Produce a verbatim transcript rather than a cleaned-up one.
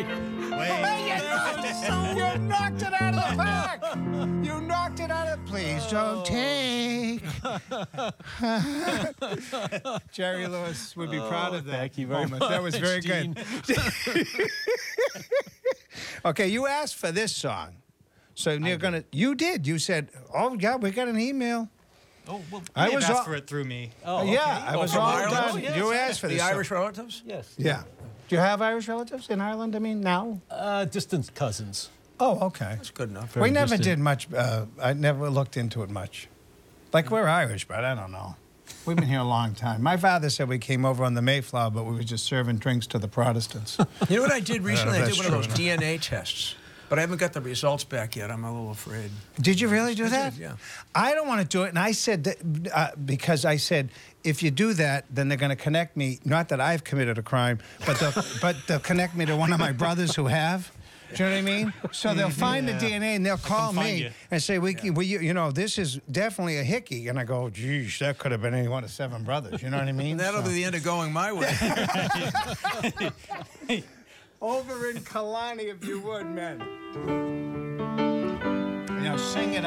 Hey, you, knocked, you knocked it out of the park. You knocked it out of. Please don't take. Jerry Lewis would be proud of that. Thank you very moment. much. That was very Gene. good. Okay, you asked for this song, so you're gonna. You did. You said, "Oh yeah, we got an email." Oh, well, I I was asked all- for it through me. Oh, okay. Yeah, I Oh, was from all Ireland? done. Oh, yes, You yes. asked for The this. Irish song. relatives? Yes. Yeah. Do you have Irish relatives in Ireland? I mean, now. Uh, distant cousins. Oh, okay. That's good enough. Very we never distant. did much. Uh, I never looked into it much. Like we're Irish, but I don't know. We've been here a long time. My father said we came over on the Mayflower, but we were just serving drinks to the Protestants. You know what I did recently? if I did that's one of true or those D N A tests, but I haven't got the results back yet. I'm a little afraid. Did you really do I that? did, yeah. I don't want to do it, and I said that uh, because I said if you do that, then they're going to connect me. Not that I've committed a crime, but they'll, but they'll connect me to one of my brothers who have. Do you know what I mean? So they'll find the D N A and they'll call find me you. and say, "We, we, you, you know, this is definitely a hickey." And I go, "Geez, that could have been any one of seven brothers." You know what I mean? And that'll So- be the end of going my way. Over in Kalani, if you would, men. You know, sing it.